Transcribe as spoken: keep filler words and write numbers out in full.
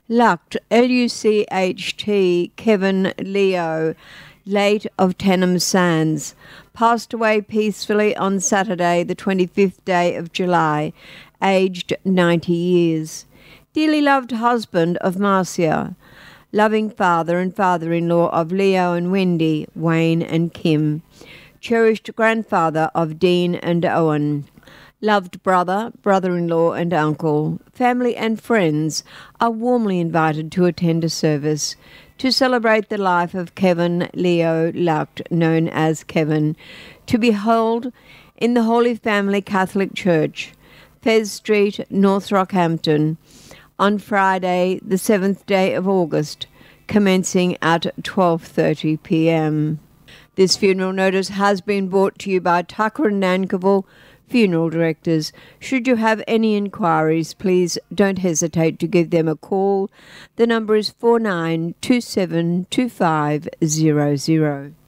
Lucht, L U C H T, Kevin Leo, late of Tenham Sands, passed away peacefully on Saturday, the twenty-fifth day of July, aged ninety years. Dearly loved husband of Marcia, loving father and father-in-law of Leo and Wendy, Wayne and Kim, cherished grandfather of Dean and Owen, loved brother, brother-in-law and uncle, family and friends are warmly invited to attend a service to celebrate the life of Kevin Leo Lucht, known as Kevin, to be held in the Holy Family Catholic Church, Fez Street, North Rockhampton, on Friday, the seventh day of August, commencing at twelve thirty p m. This funeral notice has been brought to you by Tucker and Nankerville Funeral Directors. Should you have any inquiries, please don't hesitate to give them a call. The number is four nine two seven two five zero zero.